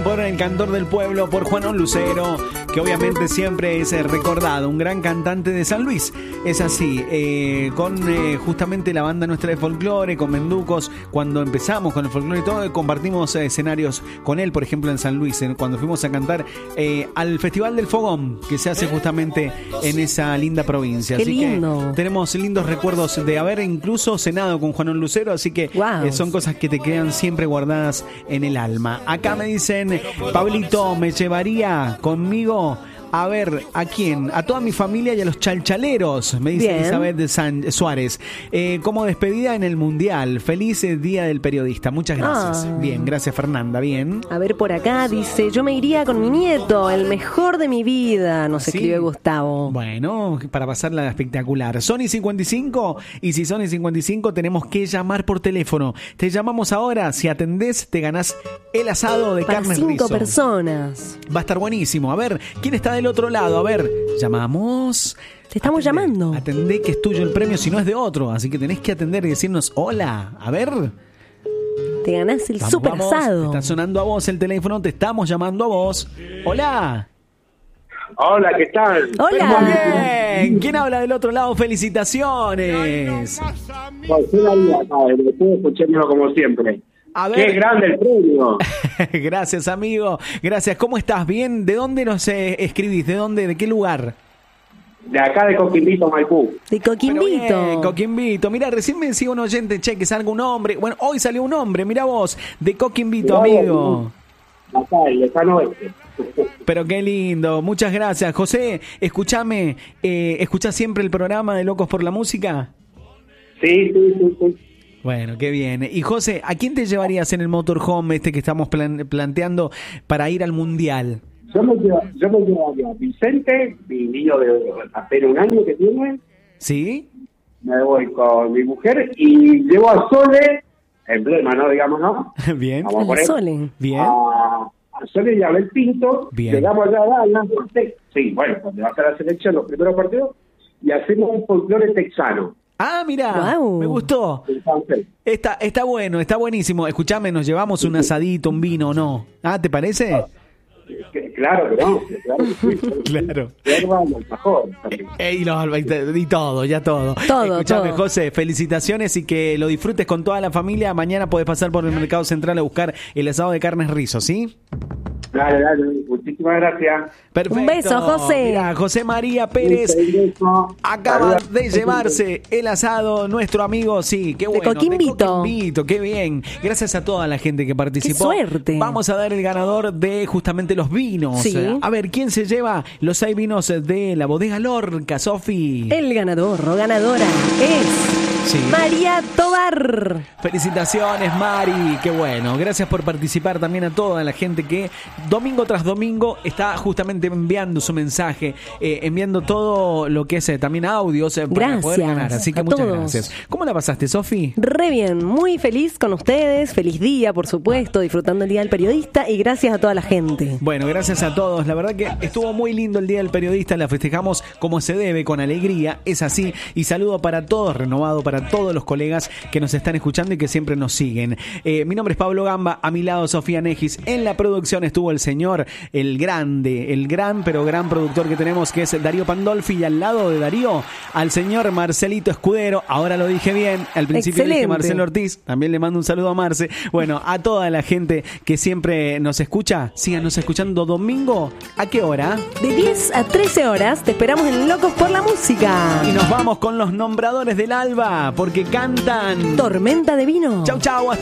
Por el cantor del pueblo, por Juanón Lucero, que obviamente siempre es recordado, un gran cantante de San Luis. Es así, con justamente la banda nuestra de folclore, con Menducos, cuando empezamos con el folclore y todo, compartimos escenarios con él, por ejemplo en San Luis, cuando fuimos a cantar al Festival del Fogón, que se hace justamente en esa linda provincia. Qué así lindo. Que tenemos lindos recuerdos de haber incluso cenado con Juanón Lucero, así que son cosas que te quedan siempre guardadas en el alma. Acá me dicen, Pablito, me llevaría conmigo a ver, ¿a quién? A toda mi familia y a los chalchaleros, me dice Elizabeth de Suárez. Como despedida en el Mundial. Feliz Día del Periodista. Muchas gracias. Bien, gracias Fernanda, bien. A ver, por acá dice, yo me iría con mi nieto, el mejor de mi vida, nos escribe Gustavo. Bueno, para pasarla espectacular. Sony 55, y si Sony 55 tenemos que llamar por teléfono. Te llamamos ahora, si atendés te ganás el asado de carne rizo. 5 personas. Va a estar buenísimo. A ver, ¿quién está del otro lado? A ver, llamamos. Te estamos llamando. Atendé que es tuyo el premio, si no es de otro. Así que tenés que atender y decirnos hola. A ver. Te ganás el super asado. Está sonando a vos el teléfono, te estamos llamando a vos. Hola. Hola, ¿qué tal? Hola. Bien. ¿Quién habla del otro lado? Felicitaciones. José María, estoy escuchándolo como siempre. A ver. ¡Qué grande el premio! Gracias, amigo. Gracias. ¿Cómo estás? ¿Bien? ¿De dónde nos escribís? ¿De dónde? ¿De qué lugar? De acá de Coquimbito, Maipú. De Coquimbito. Coquimbito. Mira, recién me decía un oyente, che, que salga un hombre. Bueno, hoy salió un hombre, mira vos, de Coquimbito, amigo. Acá, el lejano oeste. Pero qué lindo. Muchas gracias. José, escúchame. ¿Escuchás siempre el programa de Locos por la Música? Sí. Bueno, qué bien. Y José, ¿a quién te llevarías en el motorhome que estamos planteando para ir al Mundial? Yo me llevaría a Vicente, mi niño de apenas un año que tiene. ¿Sí? Me voy con mi mujer y llevo a Sole, emblema, ¿no? Digamos, ¿no? Bien. Vamos a poner Sole. Bien. A Sole y a Abel Pinto. Bien. Llegamos allá a Dallas. Sí, bueno, cuando va a ser la selección, los primeros partidos, y hacemos un folclore texano. Ah, mira, me gustó. Está bueno, está buenísimo. Escuchame, nos llevamos un asadito, un vino, ¿o no? Ah, ¿te parece? Claro, pero claro que sí. Claro. Y todo, ya todo. Escuchame, José, felicitaciones y que lo disfrutes con toda la familia. Mañana podés pasar por el Mercado Central a buscar el asado de carnes rizo, ¿sí? Dale, muchísimas gracias. Perfecto. Un beso, José. Mirá, José María Pérez acaba de llevarse el asado, nuestro amigo, sí, qué bueno. De Coquimbito, qué bien. Gracias a toda la gente que participó. Qué suerte. Vamos a dar el ganador de justamente los vinos. Sí. A ver, ¿quién se lleva los 6 vinos de la bodega Lorca, Sofi? El ganador o ganadora es... Sí. María Tobar. Felicitaciones, Mari, qué bueno. Gracias por participar también a toda la gente que domingo tras domingo está justamente enviando su mensaje, enviando todo lo que es también audios para poder ganar. Así que muchas gracias. ¿Cómo la pasaste, Sofi? Re bien, muy feliz con ustedes. Feliz día, por supuesto, disfrutando el Día del Periodista y gracias a toda la gente. Bueno, gracias a todos. La verdad que estuvo muy lindo el Día del Periodista. La festejamos como se debe, con alegría. Es así. Y saludo para todos, renovado para todos los colegas que nos están escuchando y que siempre nos siguen. Mi nombre es Pablo Gamba, a mi lado Sofía Negis. En la producción estuvo el señor, el gran pero gran productor que tenemos, que es Darío Pandolfi, y al lado de Darío, al señor Marcelito Escudero. Ahora lo dije bien, al principio dije Marcelo Ortiz, también le mando un saludo a Marce. Bueno, a toda la gente que siempre nos escucha, síganos escuchando domingo. ¿A qué hora? De 10 a 13 horas, te esperamos en Locos por la Música. Y nos vamos con los nombradores del alba, porque cantan Tormenta de Vino. Chau, hasta